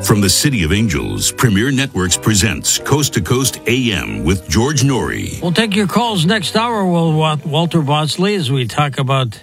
From the City of Angels, Premier Networks presents Coast to Coast AM with George Norrie. We'll take your calls next hour, Walter Bosley, as we talk about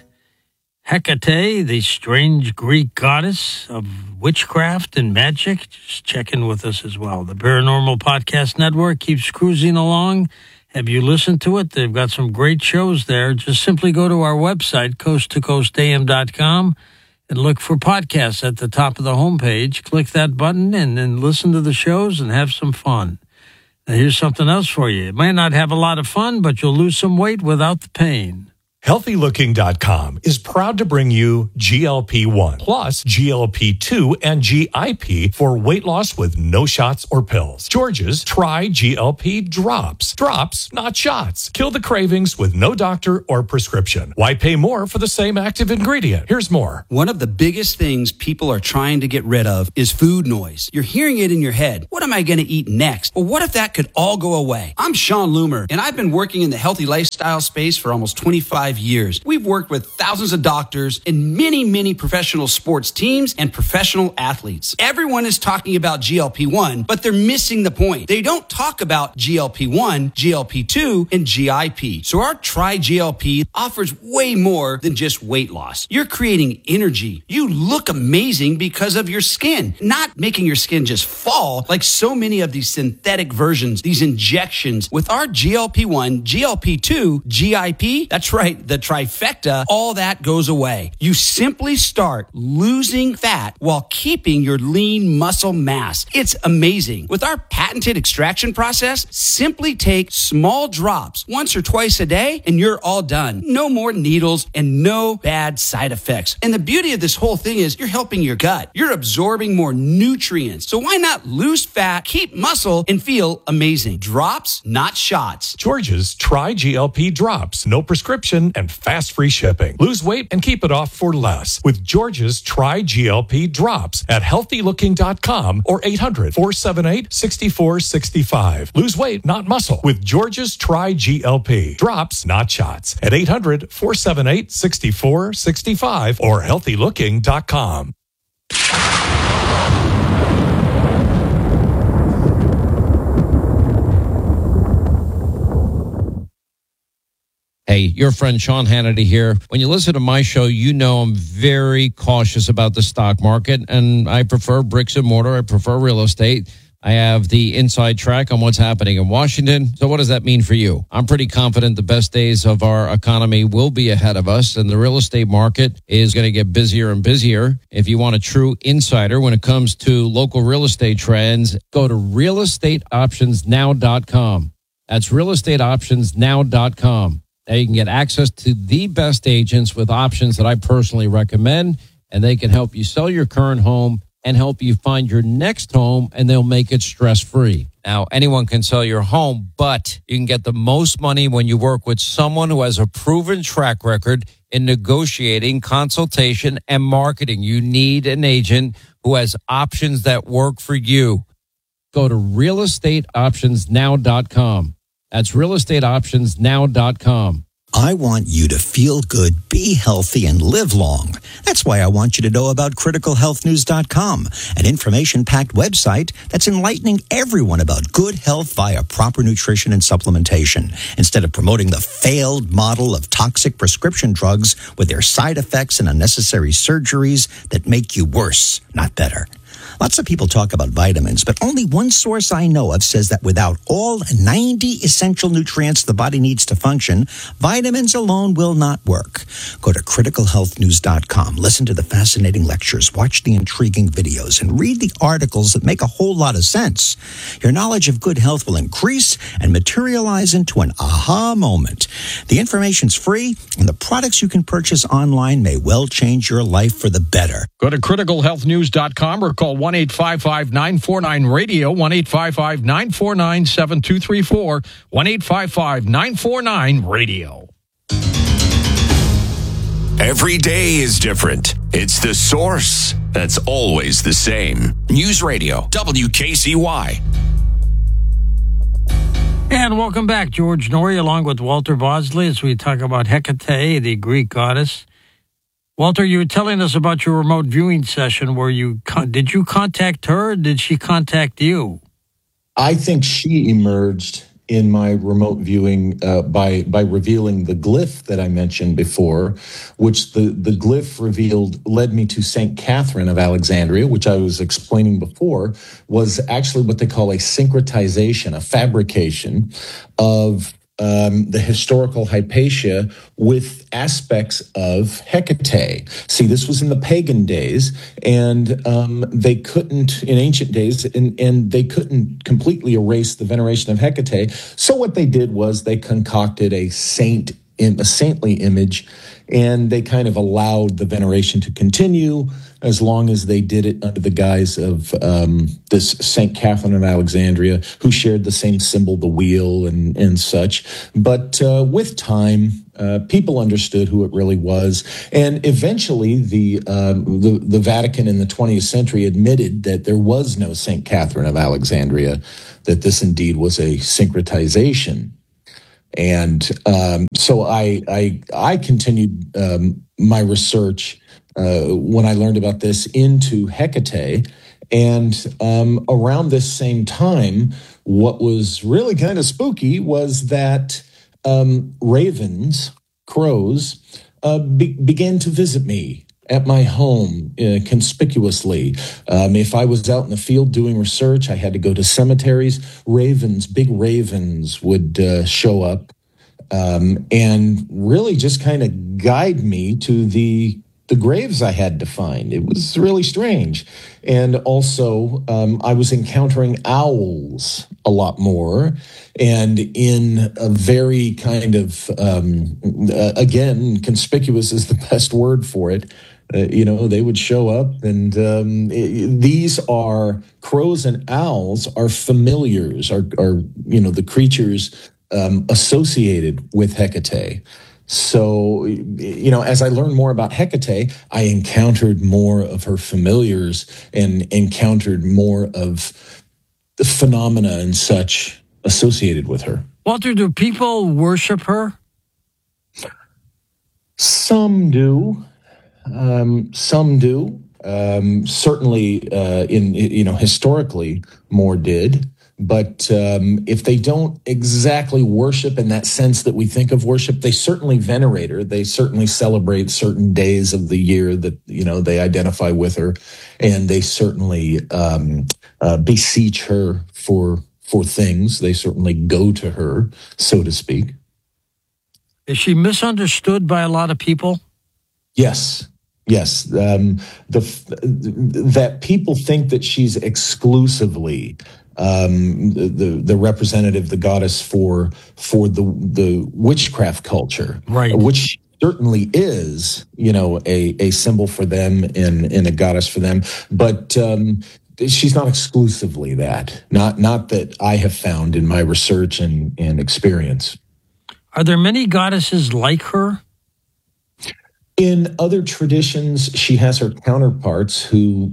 Hecate, the strange Greek goddess of witchcraft and magic. Just check in with us as well. The Paranormal Podcast Network keeps cruising along. Have you listened to it? They've got some great shows there. Just simply go to our website, coasttocoastam.com, and look for podcasts at the top of the homepage. Click that button and then listen to the shows and have some fun. Now, here's something else for you. It may not have a lot of fun, but you'll lose some weight without the pain. HealthyLooking.com is proud to bring you GLP-1 plus GLP-2 and GIP for weight loss with no shots or pills. George's Try GLP Drops. Drops, not shots. Kill the cravings with no doctor or prescription. Why pay more for the same active ingredient? Here's more. One of the biggest things people are trying to get rid of is food noise. You're hearing it in your head. What am I going to eat next? Well, what if that could all go away? I'm Sean Loomer, and I've been working in the healthy lifestyle space for almost 25 years. We've worked with thousands of doctors and many professional sports teams and professional athletes. Everyone is talking about GLP-1, but they're missing the point. They don't talk about GLP-1, GLP-2, and GIP. So our Try GLP offers way more than just weight loss. You're creating energy. You look amazing because of your skin, not making your skin just fall like so many of these synthetic versions, these injections. With our GLP-1, GLP-2, GIP, that's right, the trifecta, all that goes away. You simply start losing fat while keeping your lean muscle mass. It's amazing. With our patented extraction process, simply take small drops once or twice a day and you're all done. No more needles and no bad side effects. And the beauty of this whole thing is you're helping your gut. You're absorbing more nutrients. So why not lose fat, keep muscle, and feel amazing? Drops, not shots. George's Try GLP Drops. No prescription and fast free shipping. Lose weight and keep it off for less with George's Try GLP Drops at healthylooking.com or 800-478-6465. Lose weight, not muscle with George's Try GLP Drops, not shots at 800-478-6465 or healthylooking.com. Hey, your friend Sean Hannity here. When you listen to my show, you know I'm very cautious about the stock market, and I prefer bricks and mortar. I prefer real estate. I have the inside track on what's happening in Washington. So what does that mean for you? I'm pretty confident the best days of our economy will be ahead of us, and the real estate market is going to get busier and busier. If you want a true insider when it comes to local real estate trends, go to realestateoptionsnow.com. That's realestateoptionsnow.com. Now you can get access to the best agents with options that I personally recommend, and they can help you sell your current home and help you find your next home, and they'll make it stress-free. Now, anyone can sell your home, but you can get the most money when you work with someone who has a proven track record in negotiating, consultation, and marketing. You need an agent who has options that work for you. Go to realestateoptionsnow.com. That's realestateoptionsnow.com. I want you to feel good, be healthy, and live long. That's why I want you to know about criticalhealthnews.com, an information-packed website that's enlightening everyone about good health via proper nutrition and supplementation, instead of promoting the failed model of toxic prescription drugs with their side effects and unnecessary surgeries that make you worse, not better. Lots of people talk about vitamins, but only one source I know of says that without all 90 essential nutrients the body needs to function, vitamins alone will not work. Go to criticalhealthnews.com, listen to the fascinating lectures, watch the intriguing videos, and read the articles that make a whole lot of sense. Your knowledge of good health will increase and materialize into an aha moment. The information's free, and the products you can purchase online may well change your life for the better. Go to criticalhealthnews.com or call 1-855-949-RADIO, 1-855-949-7234, 1-855-949-RADIO. Every day is different. It's the source that's always the same. News Radio, WKCY. And welcome back, George Norrie, along with Walter Bosley, as we talk about Hecate, the Greek goddess. Walter, you were telling us about your remote viewing session where did you contact her or did she contact you? I think she emerged in my remote viewing by revealing the glyph that I mentioned before, which the glyph led me to St. Catherine of Alexandria, which I was explaining before, was actually what they call a syncretization, a fabrication of the historical Hypatia with aspects of Hecate. See, this was in the pagan days, and they couldn't, in ancient days, and they couldn't completely erase the veneration of Hecate. So what they did was they concocted a saintly image, and they kind of allowed the veneration to continue as long as they did it under the guise of this St. Catherine of Alexandria, who shared the same symbol, the wheel, and such. But with time, people understood who it really was, and eventually the Vatican in the 20th century admitted that there was no St. Catherine of Alexandria, that this indeed was a syncretization. And so I continued my research when I learned about this into Hecate. And around this same time, what was really kind of spooky was that ravens, crows, began to visit me at my home conspicuously. If I was out in the field doing research, I had to go to cemeteries. Big ravens would show up and really just kind of guide me to the graves I had to find. It was really strange. And also, I was encountering owls a lot more, and in a very kind of, again, conspicuous is the best word for it. They would show up, and these are crows and owls are familiars, are the creatures associated with Hecate. So, as I learned more about Hecate, I encountered more of her familiars and encountered more of the phenomena and such associated with her. Walter, do people worship her? Some do. Some do. Certainly, historically, more did. But if they don't exactly worship in that sense that we think of worship, they certainly venerate her. They certainly celebrate certain days of the year that, they identify with her. And they certainly beseech her for things. They certainly go to her, so to speak. Is she misunderstood by a lot of people? Yes. That people think that she's exclusively the representative, the goddess for the witchcraft culture, right? Which certainly is, a symbol for them and a goddess for them, but she's not exclusively that. Not that I have found in my research and experience. Are there many goddesses like her? In other traditions, she has her counterparts who,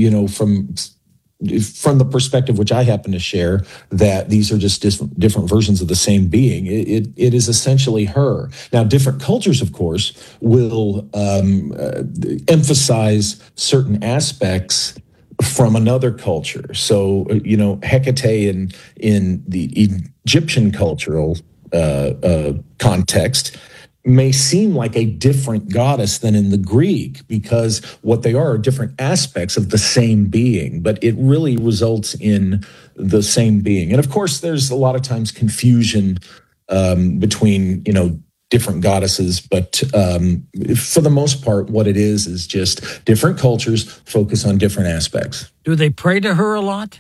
from the perspective which I happen to share, that these are just different versions of the same being. It is essentially her. Now, different cultures, of course, will emphasize certain aspects from another culture. So, Hecate in the Egyptian cultural context may seem like a different goddess than in the Greek, because what they are different aspects of the same being, but it really results in the same being. And of course, there's a lot of times confusion between, different goddesses, but for the most part, what it is just different cultures focus on different aspects. Do they pray to her a lot?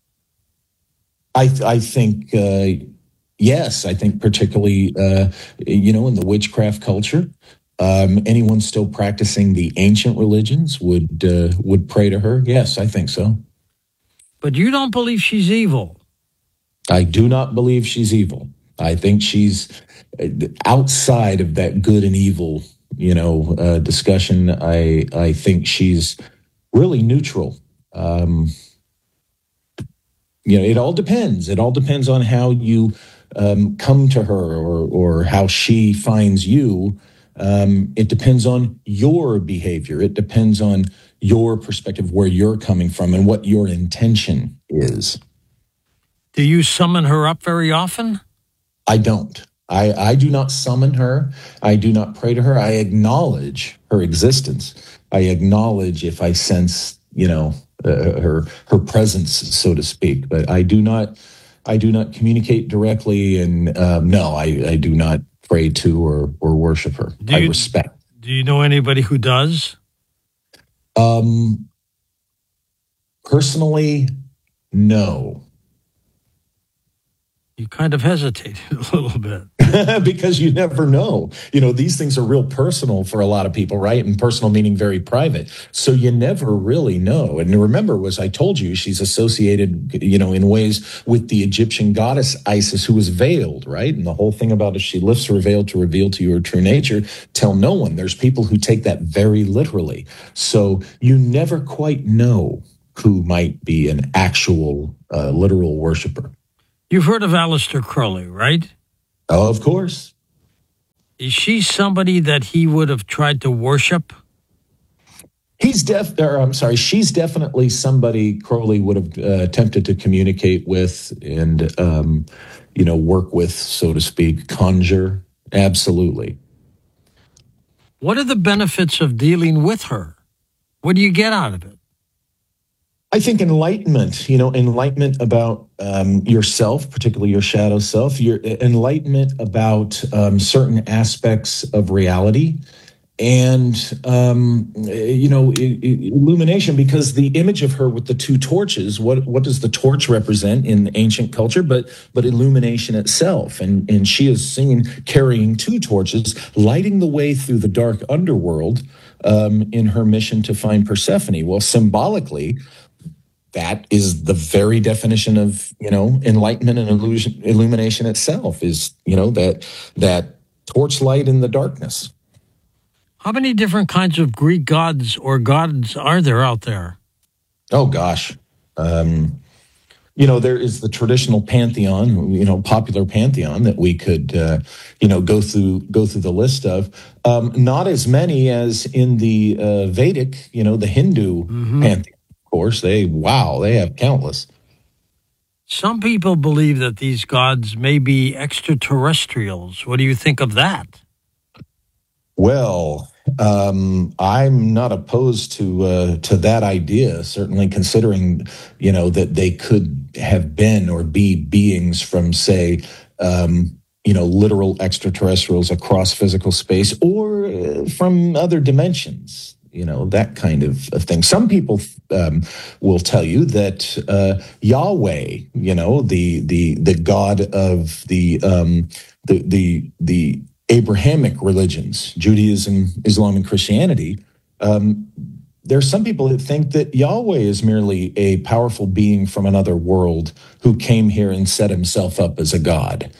I think yes, I think particularly, in the witchcraft culture, anyone still practicing the ancient religions would pray to her. Yes, I think so. But you don't believe she's evil? I do not believe she's evil. I think she's outside of that good and evil, discussion. I think she's really neutral. It all depends. It all depends on how you come to her or how she finds you. It depends on your behavior. It depends on your perspective, where you're coming from, and what your intention is. Do you summon her up very often? I don't. I do not summon her. I do not pray to her. I acknowledge her existence. I acknowledge if I sense, her presence, so to speak. But I do not communicate directly, and no, I do not pray to or worship her. I respect. Do you know anybody who does? Personally, no. You kind of hesitated a little bit. Because you never know. These things are real personal for a lot of people, right? And personal meaning very private. So you never really know. And remember, as I told you, she's associated, in ways with the Egyptian goddess Isis, who was veiled, right? And the whole thing about if she lifts her veil to reveal to you her true nature, tell no one. There's people who take that very literally. So you never quite know who might be an actual literal worshiper. You've heard of Aleister Crowley, right? Oh, of course. Is she somebody that he would have tried to worship? She's definitely somebody Crowley would have attempted to communicate with and, work with, so to speak, conjure. Absolutely. What are the benefits of dealing with her? What do you get out of it? I think enlightenment about yourself, particularly your shadow self, your enlightenment about certain aspects of reality, and illumination. Because the image of her with the two torches, what does the torch represent in ancient culture? But illumination itself, and she is seen carrying two torches, lighting the way through the dark underworld in her mission to find Persephone. Well, symbolically, that is the very definition of, enlightenment and illumination itself is, that torchlight in the darkness. How many different kinds of Greek gods or gods are there out there? Oh, gosh. There is the traditional pantheon, popular pantheon that we could, go through the list of. Not as many as in the Vedic, the Hindu pantheon. Of course, they have countless. Some people believe that these gods may be extraterrestrials. What do you think of that? Well, I'm not opposed to that idea, certainly considering, that they could have been or be beings from, say, literal extraterrestrials across physical space or from other dimensions. That kind of thing. Some people will tell you that Yahweh, the God of the Abrahamic religions, Judaism, Islam, and Christianity, there are some people that think that Yahweh is merely a powerful being from another world who came here and set himself up as a god.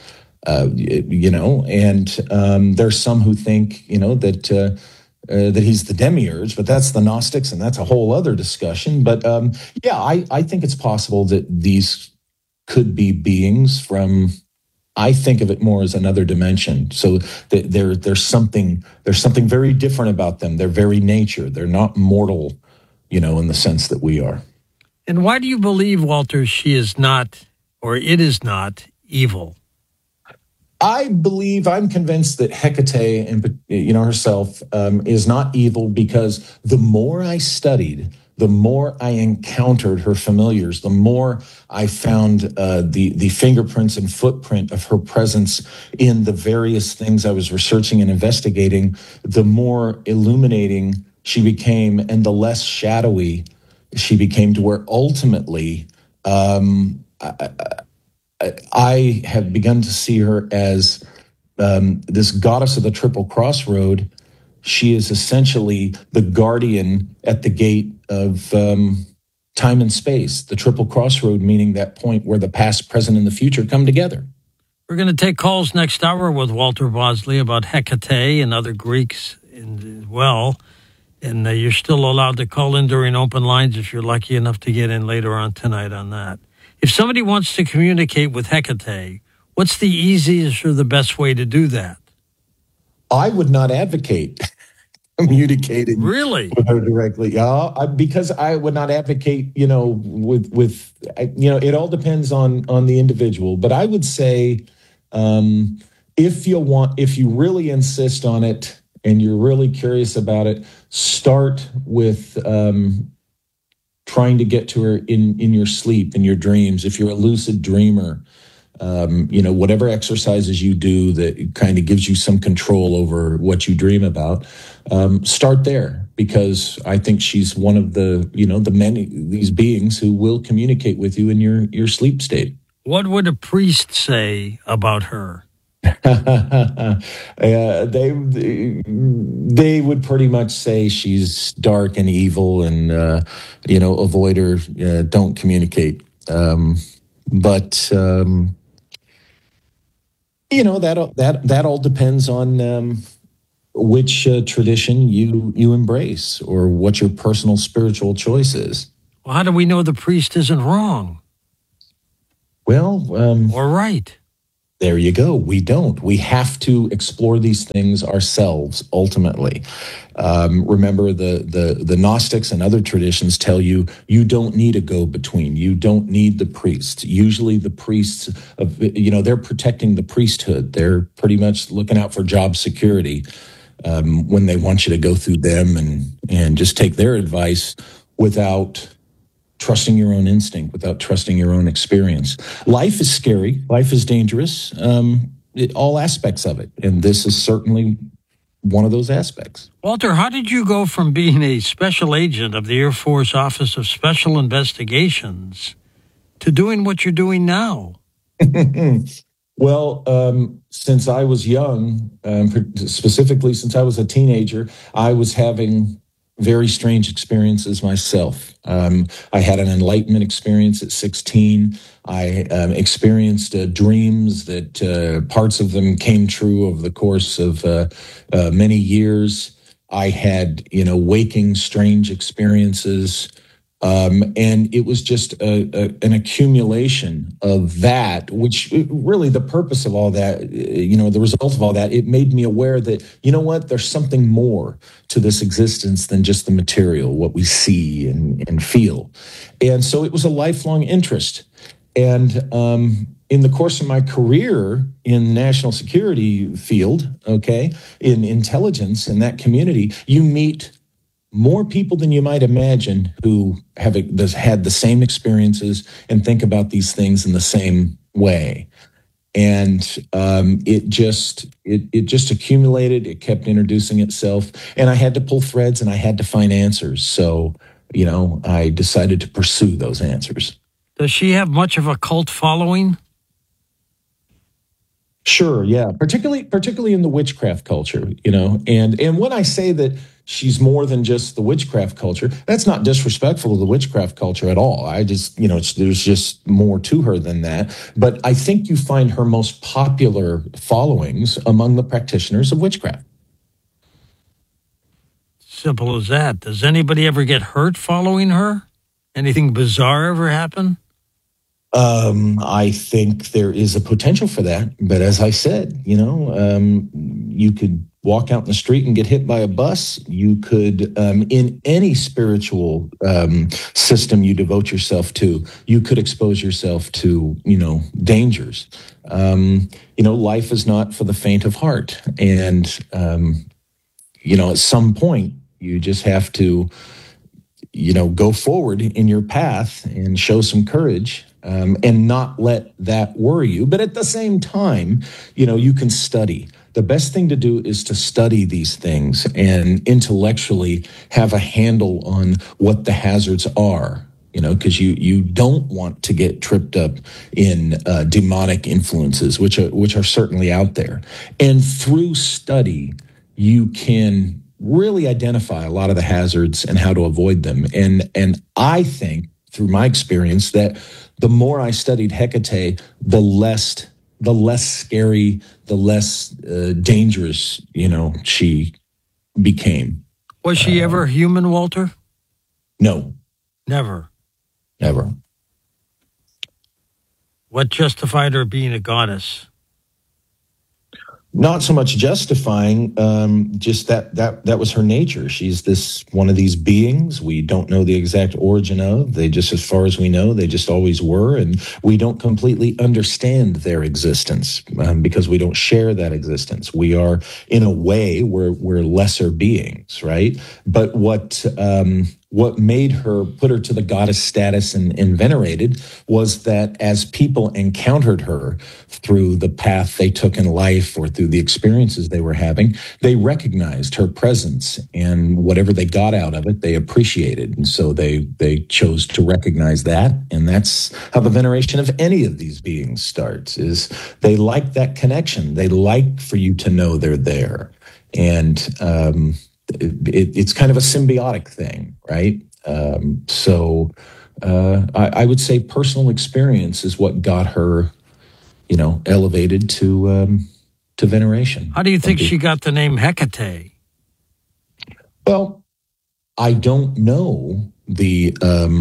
And there's some who think, that he's the demiurge, but that's the Gnostics, and that's a whole other discussion. But I think it's possible that these could be beings from. I think of it more as another dimension. So there's something very different about them. Their very nature. They're not mortal, in the sense that we are. And why do you believe, Walter, she is not, or it is not, evil? I'm convinced that Hecate, herself, is not evil because the more I studied, the more I encountered her familiars, the more I found the fingerprints and footprint of her presence in the various things I was researching and investigating, the more illuminating she became and the less shadowy she became, to where ultimately I have begun to see her as this goddess of the Triple Crossroad. She is essentially the guardian at the gate of time and space. The Triple Crossroad meaning that point where the past, present, and the future come together. We're going to take calls next hour with Walter Bosley about Hecate and other Greeks as well. And you're still allowed to call in during open lines if you're lucky enough to get in later on tonight on that. If somebody wants to communicate with Hecate, what's the easiest or the best way to do that? I would not advocate communicating Really? with her directly. Because I would not advocate, it all depends on the individual. But I would say, if you really insist on it and you're really curious about it, start with trying to get to her in your sleep, in your dreams. If you're a lucid dreamer, whatever exercises you do that kind of gives you some control over what you dream about, start there, because I think she's one of the these beings who will communicate with you in your sleep state. What would a priest say about her? They would pretty much say she's dark and evil, and avoid her. Don't communicate. That all depends on which tradition you embrace, or what your personal spiritual choice is. Well, how do we know the priest isn't wrong? Well, or right? There you go. We don't. We have to explore these things ourselves, ultimately. Remember, the Gnostics and other traditions tell you don't need a go-between. You don't need the priest. Usually the priests, they're protecting the priesthood. They're pretty much looking out for job security when they want you to go through them and just take their advice without trusting your own instinct, without trusting your own experience. Life is scary. Life is dangerous. All aspects of it. And this is certainly one of those aspects. Walter, how did you go from being a special agent of the Air Force Office of Special Investigations to doing what you're doing now? Well, since I was young, specifically since I was a teenager, I was having very strange experiences myself. I had an enlightenment experience at 16. I experienced dreams that parts of them came true over the course of many years. I had, waking strange experiences. And it was just an accumulation of that, which really the purpose of all that, the result of all that, it made me aware that, there's something more to this existence than just the material, what we see and feel. And so it was a lifelong interest. And in the course of my career in national security field, in intelligence in that community, you meet more people than you might imagine who have had the same experiences and think about these things in the same way. And it just accumulated. It kept introducing itself, and I had to pull threads and I had to find answers. So, I decided to pursue those answers. Does she have much of a cult following? Sure, yeah. Particularly in the witchcraft culture, and when I say that she's more than just the witchcraft culture, that's not disrespectful to the witchcraft culture at all. I just, there's just more to her than that. But I think you find her most popular followings among the practitioners of witchcraft. Simple as that. Does anybody ever get hurt following her? Anything bizarre ever happen? I think there is a potential for that. But as I said, you could walk out in the street and get hit by a bus. You could, in any spiritual system you devote yourself to, you could expose yourself to, dangers. Life is not for the faint of heart. And, at some point, you just have to, go forward in your path and show some courage. And not let that worry you. But at the same time, you can study. The best thing to do is to study these things and intellectually have a handle on what the hazards are, because you don't want to get tripped up in demonic influences, which are certainly out there. And through study, you can really identify a lot of the hazards and how to avoid them. And I think, through my experience, that the more I studied Hecate, the less scary, the less dangerous, she became. Was she ever human, Walter? No. Never? Never. What justified her being a goddess? Not so much justifying, just that was her nature. She's one of these beings we don't know the exact origin of. They just, as far as we know, they just always were, and we don't completely understand their existence because we don't share that existence. We are, in a way, we're lesser beings, right? But what made her, put her to the goddess status and venerated was that as people encountered her through the path they took in life or through the experiences they were having, they recognized her presence, and whatever they got out of it, they appreciated. And so they chose to recognize that. And that's how the veneration of any of these beings starts, is they like that connection. They like for you to know they're there. And it's kind of a symbiotic thing, right? So I would say personal experience is what got her, elevated to veneration. How do you think she got the name Hecate? Well, I don't know the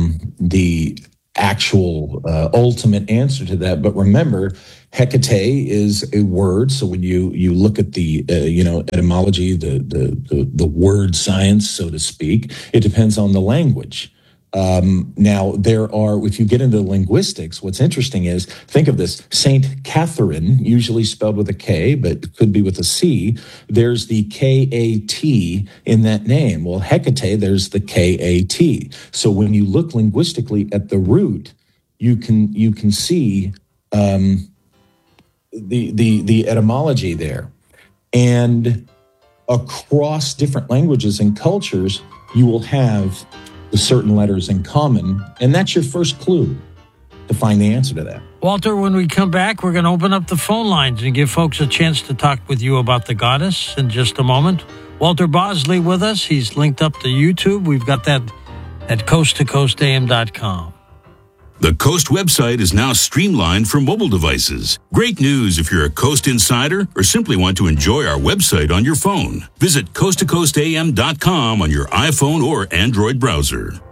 actual ultimate answer to that, but remember, Hecate is a word. So when you look at the etymology, the word science, so to speak, it depends on the language. Now there are, if you get into linguistics, what's interesting is, think of this: Saint Catherine, usually spelled with a K, but could be with a C. There's the K-A-T in that name. Well, Hecate, there's the K-A-T. So when you look linguistically at the root, you can see the etymology there. And across different languages and cultures, you will have the certain letters in common, and that's your first clue to find the answer to that. Walter, when we come back, we're going to open up the phone lines and give folks a chance to talk with you about the goddess in just a moment. Walter Bosley with us. He's linked up to YouTube. We've got that at coasttocoastam.com. The Coast website is now streamlined for mobile devices. Great news if you're a Coast insider or simply want to enjoy our website on your phone. Visit coasttocoastam.com on your iPhone or Android browser.